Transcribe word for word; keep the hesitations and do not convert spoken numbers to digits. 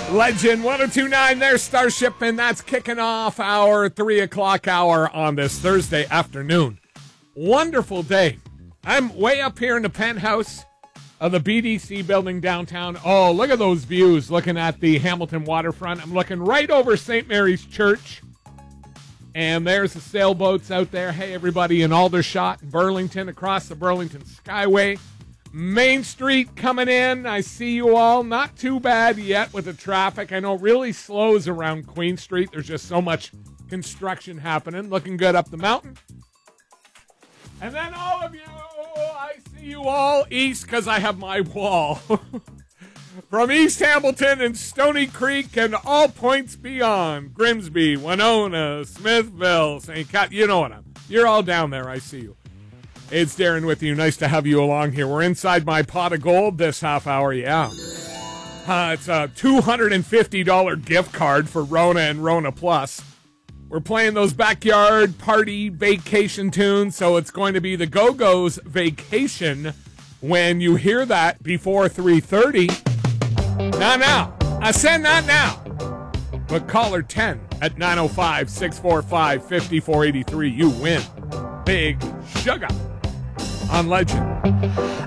Legend one oh two point nine, there's Starship, and that's kicking off our three o'clock hour on this Thursday afternoon. Wonderful day. I'm way up here in the penthouse of the B D C building downtown. Oh, look at those views, looking at the Hamilton waterfront. I'm looking right over Saint Mary's Church, and there's the sailboats out there. Hey, everybody in Aldershot, Burlington, across the Burlington Skyway. Main Street coming in. I see you all. Not too bad yet with the traffic. I know it really slows around Queen Street. There's just so much construction happening. Looking good up the mountain. And then all of you, I see you all east because I have my wall. From East Hamilton and Stony Creek and all points beyond. Grimsby, Winona, Smithville, Saint Cat. You know what I'm. You're all down there. I see you. It's Darren with you. Nice to have you along here. We're inside my pot of gold this half hour, yeah. Uh, it's a two hundred fifty dollars gift card for Rona and Rona Plus. We're playing those backyard party vacation tunes, so it's going to be the Go-Go's Vacation when you hear that before three thirty. Not now. I said not now. But caller ten at nine oh five, six four five, five four eight three. You win Big Sugar on Legend.